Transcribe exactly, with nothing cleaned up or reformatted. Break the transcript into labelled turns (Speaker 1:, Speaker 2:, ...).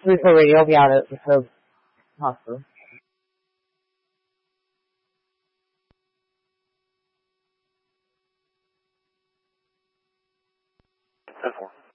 Speaker 1: Repo Radio will be out at the hospital.
Speaker 2: ten four.